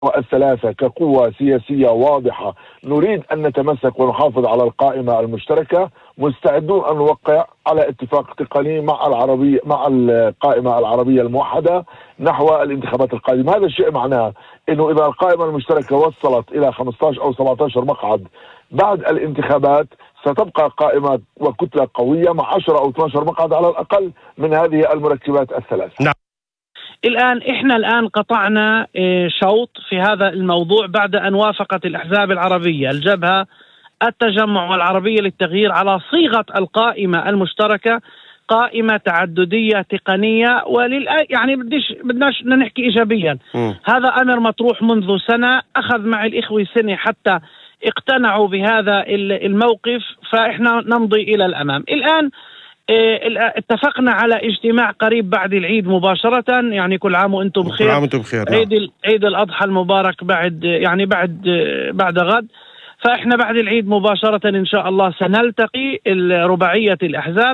الثلاثة كقوة سياسية واضحة نريد أن نتمسك ونحافظ على القائمة المشتركة، مستعدون أن نوقع على اتفاق تقني مع القائمة العربية الموحدة نحو الانتخابات القادمة. هذا الشيء معناه أنه إذا القائمة المشتركة وصلت إلى 15 أو 17 مقعد بعد الانتخابات، ستبقى قائمة وكتلة قوية مع 10 أو 12 مقعد على الأقل من هذه المركبات الثلاث. نعم. إحنا الآن قطعنا شوط في هذا الموضوع بعد أن وافقت الأحزاب العربية الجبهة، التجمع والعربية للتغيير على صيغة القائمة المشتركة قائمة تعددية تقنية، يعني بدناش نحكي إيجابيا. هذا أمر مطروح منذ سنة، أخذ مع الإخوة سنة حتى اقتنعوا بهذا الموقف، فإحنا نمضي إلى الأمام. الآن اتفقنا على اجتماع قريب بعد العيد مباشرة، يعني كل عام وانتم بخير. كل عام وانتم بخير. عيد الأضحى المبارك بعد غد. فإحنا بعد العيد مباشرة إن شاء الله سنلتقي رباعية الأحزاب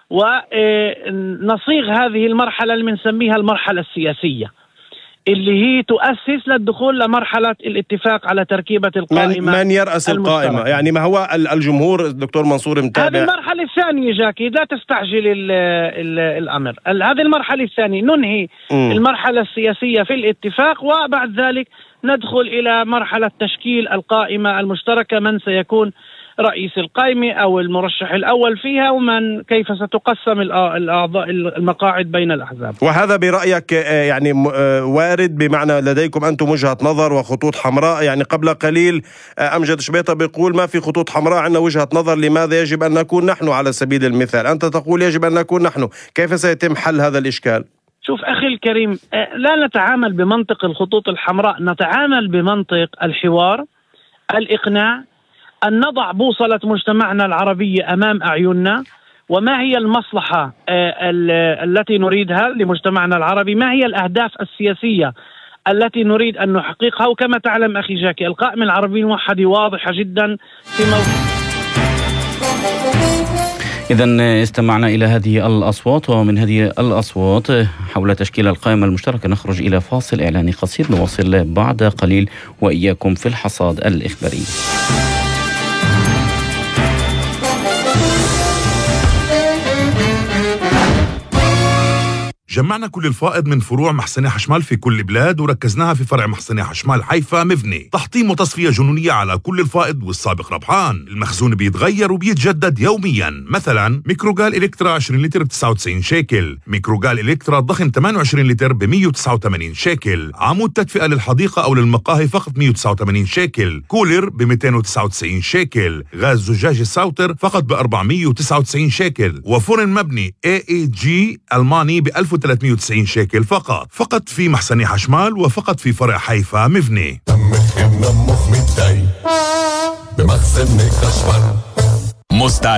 ونصيغ هذه المرحلة اللي بنسميها المرحلة السياسية، اللي هي تؤسس للدخول لمرحلة الاتفاق على تركيبة القائمة. من يرأس القائمة؟ يعني ما هو الجمهور دكتور منصور متابع؟ هذه المرحلة الثانية جاكي، لا تستعجل الأمر. هذه المرحلة الثانية ننهي المرحلة السياسية في الاتفاق، وبعد ذلك ندخل إلى مرحلة تشكيل القائمة المشتركة، من سيكون رئيس القائمة أو المرشح الأول فيها، ومن كيف ستقسم المقاعد بين الأحزاب. وهذا برأيك يعني وارد، بمعنى لديكم أنتم وجهة نظر وخطوط حمراء؟ يعني قبل قليل أمجد شبيطة بيقول ما في خطوط حمراء، عندنا وجهة نظر لماذا يجب أن نكون نحن على سبيل المثال، أنت تقول يجب أن نكون نحن. كيف سيتم حل هذا الإشكال؟ شوف أخي الكريم، لا نتعامل بمنطق الخطوط الحمراء، نتعامل بمنطق الحوار، الإقناع، أن نضع بوصلة مجتمعنا العربي أمام أعيننا، وما هي المصلحة التي نريدها لمجتمعنا العربي، ما هي الأهداف السياسية التي نريد أن نحققها. وكما تعلم أخي جاكي، القائمة العربية الموحدة واضحة جدا في موضوع. إذن استمعنا إلى هذه الأصوات، ومن هذه الأصوات حول تشكيل القائمة المشتركة نخرج إلى فاصل إعلاني قصير، نواصل بعد قليل وإياكم في الحصاد الإخباري. جمعنا كل الفائض من فروع محسنة حشمال في كل بلاد وركزناها في فرع محسنة حشمال حيفا مفني. تحطيم وتصفية جنونية على كل الفائض والسابق ربحان. المخزون بيتغير وبيتجدد يوميا. مثلا ميكروغال إلكترا 20 لتر ب 99 شيكل، ميكروغال إلكترا ضخم 28 لتر ب 189 شيكل، عمود تدفئة للحديقة أو للمقاهي فقط 189 شيكل، كولر ب 299 شيكل، غاز زجاج الساوتر فقط ب 499 شيكل، وفرن مبني AEG ألماني ب 1390 شيكل فقط في محسنة حشمال وفقط في فرع حيفا مفني. بمخزن حشمال